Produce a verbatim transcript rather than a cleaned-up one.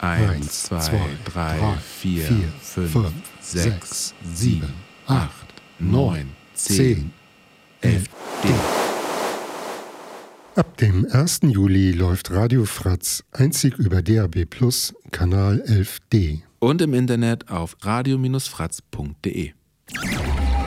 eins, zwei, drei, vier, fünf, sechs, sieben, acht, neun, zehn, elf. Ab dem ersten Juli läuft Radio Fratz einzig über D A B Plus, Kanal elf D. Und im Internet auf radio Bindestrich fratz punkt de.